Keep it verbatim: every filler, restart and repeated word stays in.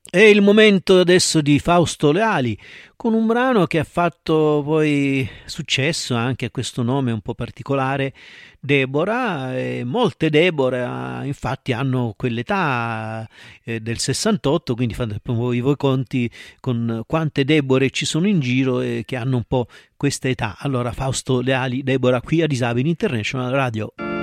È il momento adesso di Fausto Leali con un brano che ha fatto poi successo anche a questo nome un po' particolare, Deborah. E molte Deborah infatti hanno quell'età eh, del sessantotto, quindi fate voi, voi conti con quante Deborah ci sono in giro e che hanno un po' questa età. Allora Fausto Leali, Deborah qui a Disabili International Radio.